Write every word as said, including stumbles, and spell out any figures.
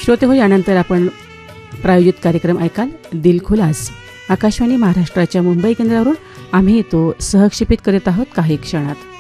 श्रोते हो, यानंतर आपण प्रायोजित कार्यक्रम ऐकाल दिलखुलास. आकाशवाणी महाराष्ट्राच्या मुंबई केंद्रावरून आम्ही तो सहक्षेपित करीत आहोत काही क्षणात.